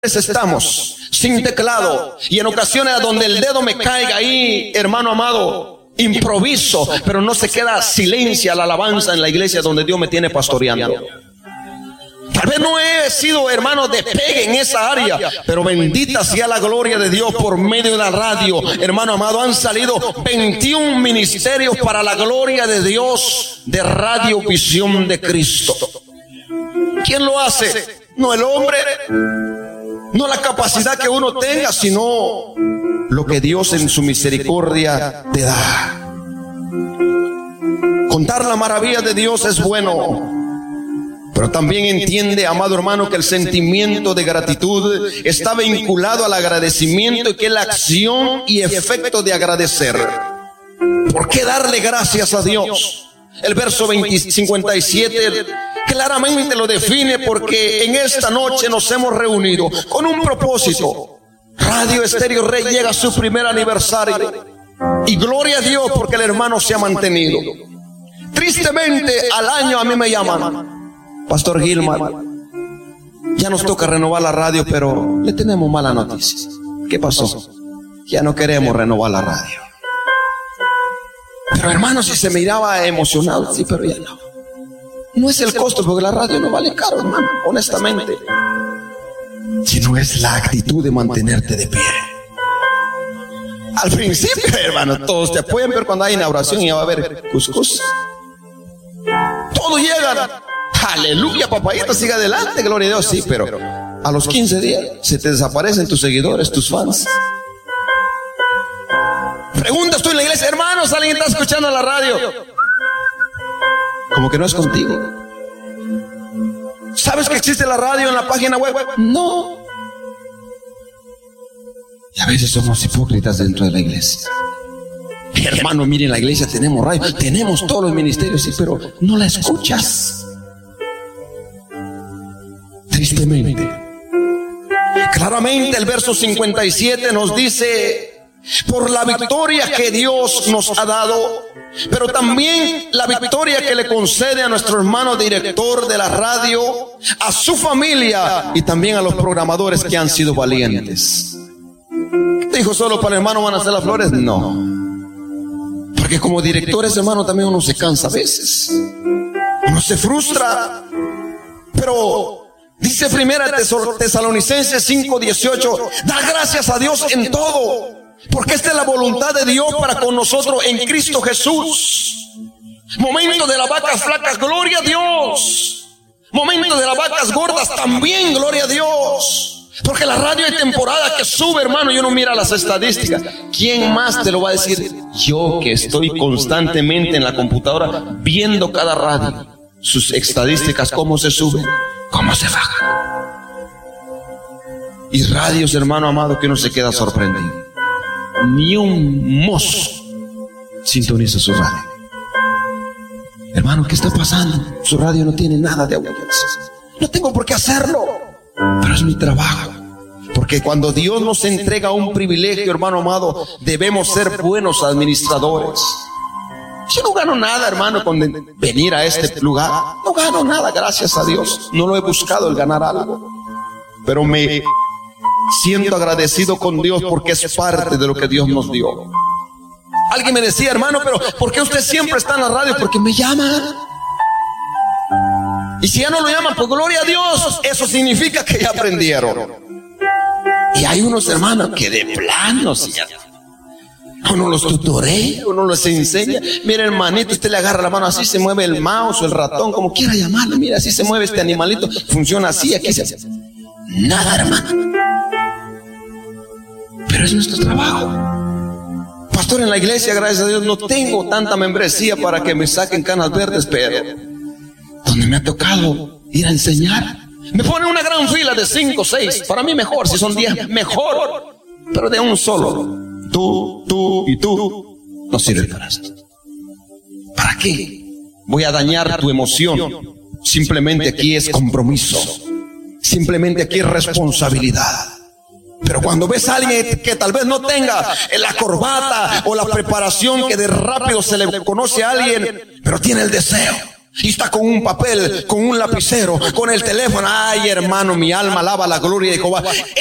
estamos sin teclado y en ocasiones a donde el dedo me caiga ahí, hermano amado, improviso, pero no se queda silencia la alabanza en la iglesia donde Dios me tiene pastoreando. Tal vez no he sido, hermano, de pegue en esa área, pero bendita sea la gloria de Dios por medio de la radio. Hermano amado, han salido 21 ministerios para la gloria de Dios de Radio Visión de Cristo. ¿Quién lo hace? No el hombre, no la capacidad que uno tenga, sino lo que Dios en su misericordia te da. Contar la maravilla de Dios es bueno, pero también entiende, amado hermano, que el sentimiento de gratitud está vinculado al agradecimiento y que es la acción y efecto de agradecer. ¿Por qué darle gracias a Dios? El verso 57 claramente lo define, porque en esta noche nos hemos reunido con un propósito. Radio Estéreo Rey llega a su primer aniversario y gloria a Dios porque el hermano se ha mantenido. Tristemente al año a mí me llaman: Pastor Gilmar, ya nos toca renovar la radio, pero le tenemos mala noticia. ¿Qué pasó? Ya no queremos renovar la radio. Pero hermano, si se miraba emocionado, sí, pero ya no. No es el costo, porque la radio no vale caro, hermano, honestamente. Sino es la actitud de mantenerte de pie. Al principio, hermano, todos te apoyan, pero cuando hay inauguración ya va a haber cuscús. Todos llegan. Aleluya, papadito, sigue adelante, gloria a Dios. Sí, pero a los 15 días se te desaparecen tus seguidores, tus fans. Preguntas tú en la iglesia: hermanos, ¿alguien está escuchando la radio? Como que no es contigo. ¿Sabes que existe la radio en la página web? No. Y a veces somos hipócritas dentro de la iglesia. Hermano, miren, en la iglesia tenemos radio, tenemos todos los ministerios, sí, pero no la escuchas. Tristemente. Claramente el verso 57 nos dice: por la victoria que Dios nos ha dado, pero también la victoria que le concede a nuestro hermano director de la radio, a su familia y también a los programadores que han sido valientes. ¿Dijo solo para el hermano van a hacer las flores? No. Porque como directores, hermano, también uno se cansa a veces. Uno se frustra. Pero dice Primera Tesalonicenses 5:18: da gracias a Dios en todo, porque esta es la voluntad de Dios para con nosotros en Cristo Jesús. Momento de las vacas flacas, gloria a Dios. Momento de las vacas gordas, también gloria a Dios. Porque la radio hay temporada que sube, hermano, y uno mira las estadísticas. ¿Quién más te lo va a decir? Yo, que estoy constantemente en la computadora viendo cada radio, sus estadísticas, cómo se suben, cómo se bajan. Y radios, hermano amado, que uno se queda sorprendido. Ni un mozo sintoniza su radio. Hermano, ¿qué está pasando? Su radio no tiene nada de audiencia. No tengo por qué hacerlo, pero es mi trabajo. Porque cuando Dios nos entrega un privilegio, hermano amado, debemos ser buenos administradores. Yo no gano nada, hermano, con venir a este lugar. No gano nada, gracias a Dios. No lo he buscado el ganar algo, pero me siento agradecido con Dios porque es parte de lo que Dios nos dio. Alguien me decía: hermano, pero ¿por qué usted siempre está en la radio? Porque me llaman. Y si ya no lo llaman, pues gloria a Dios, eso significa que ya aprendieron. Y hay unos hermanos que de plano, uno los tutorea, uno los enseña. Mira, hermanito, usted le agarra la mano, así se mueve el mouse o el ratón, como quiera llamarlo. Mira, así se mueve este animalito, funciona así, aquí se hace. Nada, hermano. Pero es nuestro trabajo. Pastor, en la iglesia, gracias a Dios, no tengo tanta membresía para que me saquen canas verdes, pero donde me ha tocado ir a enseñar, me ponen una gran fila de 5, 6. Para mí mejor, si son 10, mejor. Pero de un solo. Tú y tú. No sirve para eso. ¿Para qué? Voy a dañar tu emoción. Simplemente aquí es compromiso. Simplemente aquí es responsabilidad. Pero cuando ves a alguien que tal vez no tenga la corbata o la preparación que de rápido se le conoce a alguien, pero tiene el deseo, y está con un papel, con un lapicero, con el teléfono. Ay, hermano, mi alma alaba la gloria de Jehová.